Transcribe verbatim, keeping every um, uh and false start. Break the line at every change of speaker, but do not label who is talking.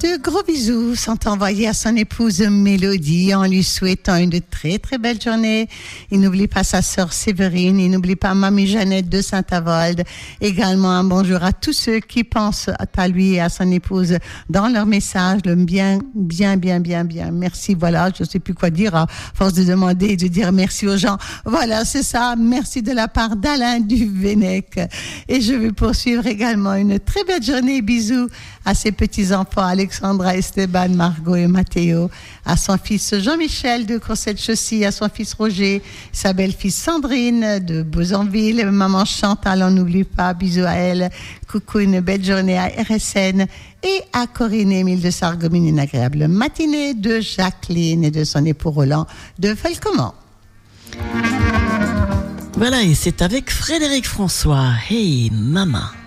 de gros bisous sont envoyés à son épouse Mélodie en lui souhaitant une très très belle journée. Il n'oublie pas sa sœur Séverine, il n'oublie pas mamie Jeannette de Saint-Avold. Également un bonjour à tous ceux qui pensent à lui et à son épouse dans leur message. Le bien, bien, bien, bien, bien. Merci, voilà, je ne sais plus quoi dire à force de demander et de dire merci aux gens. Voilà, c'est ça. Merci de la part d'Alain Duvenec. Et je vais poursuivre également une très belle journée. Bisous à ses petits-enfants Alexandra, Esteban, Margot et Mathéo, à son fils Jean-Michel de Courcelles-Chaussy, à son fils Roger, sa belle-fille Sandrine de Beauzonville, maman Chantal, on n'oublie pas, bisous à elle, coucou, une belle journée à R S N et à Corinne et Émile de Sarreguemines, une agréable matinée de Jacqueline et de son époux Roland de Felcomont.
Voilà, et c'est avec Frédéric François. Hey, maman.